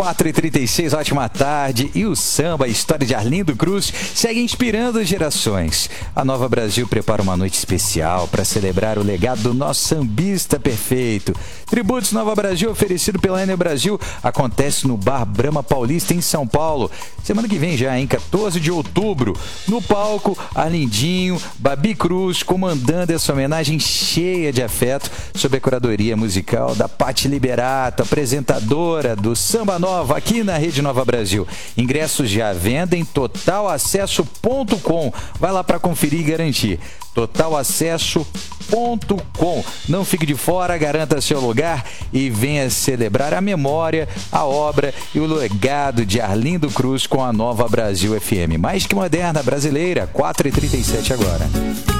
4h36, ótima tarde. E o samba, a história de Arlindo Cruz, segue inspirando gerações. A Nova Brasil prepara uma noite especial para celebrar o legado do nosso sambista perfeito. Tributos Nova Brasil, oferecido pela Enel Brasil, acontece no Bar Brahma Paulista, em São Paulo. Semana que vem já, em 14 de outubro. No palco, Arlindinho, Babi Cruz, comandando essa homenagem cheia de afeto, sob a curadoria musical da Patti Liberato, apresentadora do Samba Nova, aqui na Rede Nova Brasil. Ingressos já à venda em totalacesso.com. Vai lá para conferir e garantir. totalacesso.com. Não fique de fora, garanta seu lugar e venha celebrar a memória, a obra e o legado de Arlindo Cruz com a Nova Brasil FM. Mais que moderna, brasileira, 4h37 agora.